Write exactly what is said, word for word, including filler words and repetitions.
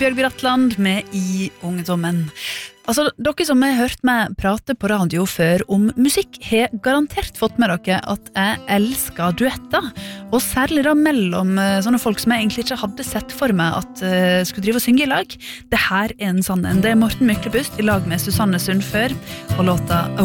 Bjørgby Ratland med I ungdommen. Altså, dere som har hørt meg prate på radio før om musikk har garantert fått med dere at jeg elsker duetter, og særlig da mellom sånne folk som jeg egentlig ikke hadde sett for meg at uh, skulle drive og synge i lag. Det her er en sånn en. Det er Morten Myklebust i lag med Susanne Sundfør og låta